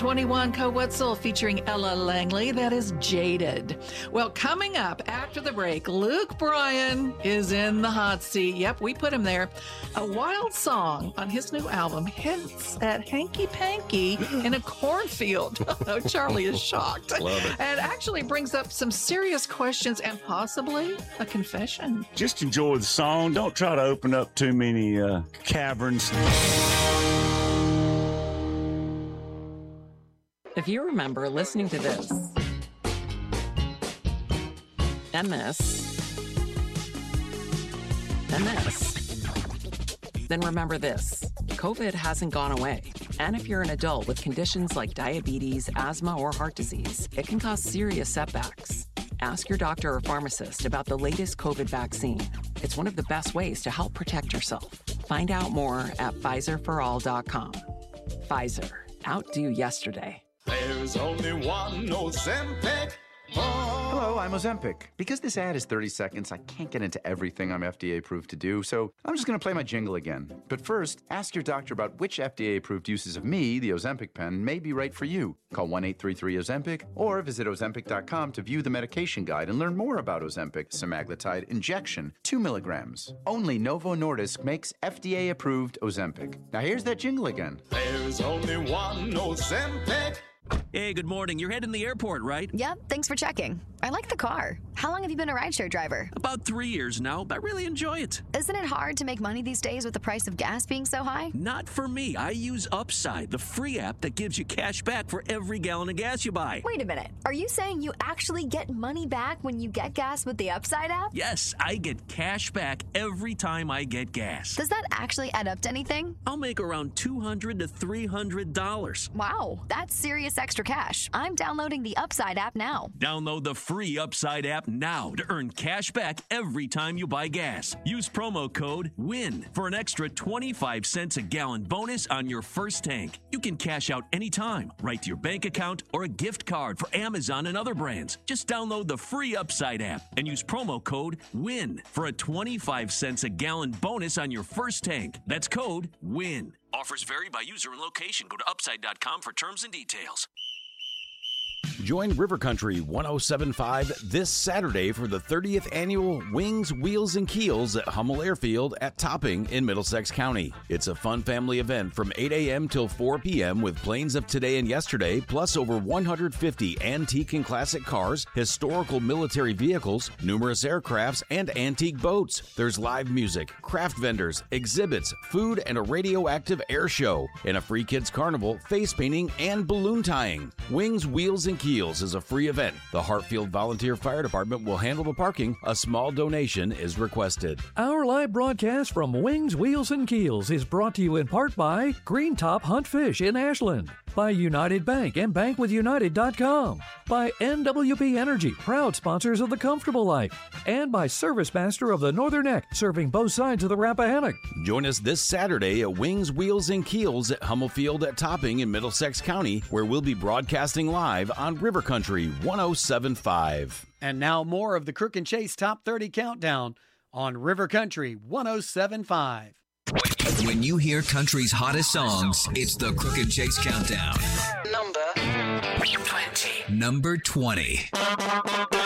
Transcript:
21 Co-Wetzel featuring Ella Langley. That is Jaded. Well, coming up after the break, Luke Bryan is in the hot seat. Yep, we put him there. A wild song on his new album hints at hanky-panky in a cornfield. Oh, Charlie is shocked. Love it. And actually brings up some serious questions and possibly a confession. Just enjoy the song. Don't try to open up too many caverns. If you remember listening to this, and this, and this, then remember this. COVID hasn't gone away. And if you're an adult with conditions like diabetes, asthma, or heart disease, it can cause serious setbacks. Ask your doctor or pharmacist about the latest COVID vaccine. It's one of the best ways to help protect yourself. Find out more at PfizerForAll.com. Pfizer. Outdo yesterday. There's only one Ozempic. Hello, I'm Ozempic. Because this ad is 30 seconds, I can't get into everything I'm FDA approved to do, so I'm just going to play my jingle again. But first, ask your doctor about which FDA approved uses of me, the Ozempic pen, may be right for you. Call 1-833-OZEMPIC or visit Ozempic.com to view the medication guide and learn more about Ozempic semaglutide injection, 2 milligrams. Only Novo Nordisk makes FDA approved Ozempic. Now here's that jingle again. There's only one Ozempic. Hey, good morning. You're heading to the airport, right? Yep, thanks for checking. I like the car. How long have you been a rideshare driver? About 3 years now, but I really enjoy it. Isn't it hard to make money these days with the price of gas being so high? Not for me. I use Upside, the free app that gives you cash back for every gallon of gas you buy. Wait a minute. Are you saying you actually get money back when you get gas with the Upside app? Yes, I get cash back every time I get gas. Does that actually add up to anything? I'll make around $200 to $300. Wow, that's serious extra cash. I'm downloading the Upside app now. Download the free Upside app now to earn cash back every time you buy gas. Use promo code WIN for an extra 25 cents a gallon bonus on your first tank. You can cash out anytime, right to your bank account or a gift card for Amazon and other brands. Just download the free Upside app and use promo code WIN for a 25 cents a gallon bonus on your first tank. That's code WIN. Offers vary by user and location. Go to upside.com for terms and details. Join River Country 107.5 this Saturday for the 30th annual Wings, Wheels, and Keels at Hummel Airfield at Topping in Middlesex County. It's a fun family event from 8 a.m. till 4 p.m. with planes of today and yesterday, plus over 150 antique and classic cars, historical military vehicles, numerous aircrafts, and antique boats. There's live music, craft vendors, exhibits, food, and a radioactive air show, and a free kids carnival, face painting, and balloon tying. Wings, Wheels, and Keels is a free event. The Hartfield Volunteer Fire Department will handle the parking. A small donation is requested. Our live broadcast from Wings, Wheels, and Keels is brought to you in part by Green Top Hunt Fish in Ashland, by United Bank and bankwithunited.com, by NWP Energy, proud sponsors of The Comfortable Life, and by Service Master of the Northern Neck, serving both sides of the Rappahannock. Join us this Saturday at Wings, Wheels, and Keels at Hummel Field at Topping in Middlesex County, where we'll be broadcasting live on River Country 107.5. And now more of the Crook and Chase Top 30 Countdown on River Country 107.5. When you hear country's hottest songs, it's the Crook and Chase Countdown. Number 20. Number 20.